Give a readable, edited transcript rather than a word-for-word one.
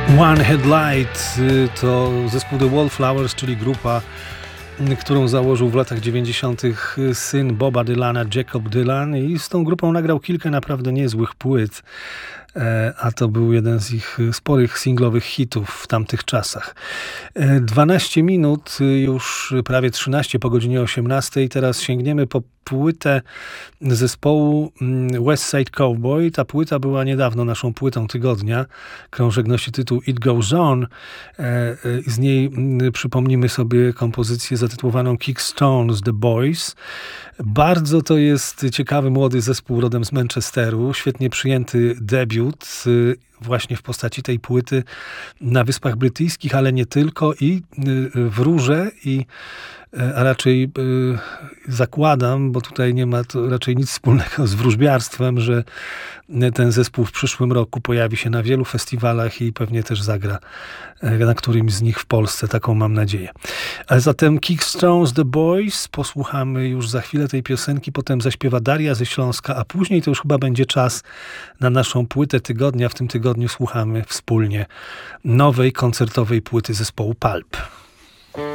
One Headlight to zespół The Wallflowers, czyli grupa, którą założył w latach 90. syn Boba Dylana, Jacob Dylan, i z tą grupą nagrał kilka naprawdę niezłych płyt, a to był jeden z ich sporych singlowych hitów w tamtych czasach. 12 minut, już prawie 13 po godzinie 18. Teraz sięgniemy po płytę zespołu West Side Cowboy. Ta płyta była niedawno naszą płytą tygodnia. Krążek nosi tytuł It Goes On. Z niej przypomnimy sobie kompozycję zatytułowaną Kickstones The Boys. Bardzo to jest ciekawy młody zespół rodem z Manchesteru. Świetnie przyjęty debiut właśnie w postaci tej płyty na Wyspach Brytyjskich, ale nie tylko, i wróżę, a raczej zakładam, bo tutaj nie ma to raczej nic wspólnego z wróżbiarstwem, że ten zespół w przyszłym roku pojawi się na wielu festiwalach i pewnie też zagra na którymś z nich w Polsce. Taką mam nadzieję. A zatem Kickstones The Boys. Posłuchamy już za chwilę tej piosenki, potem zaśpiewa Daria ze Śląska, a później to już chyba będzie czas na naszą płytę tygodnia. W tym tygodniu słuchamy wspólnie nowej koncertowej płyty zespołu Pulp.